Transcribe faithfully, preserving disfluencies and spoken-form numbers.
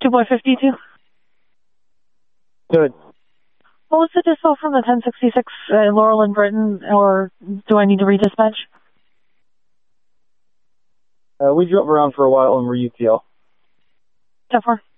two boy fifty-two. Good. What was the dispo from the ten sixty-six uh, Laurel in Britain, or do I need to redispatch? Uh, we drove around for a while and we're U T L. ten four.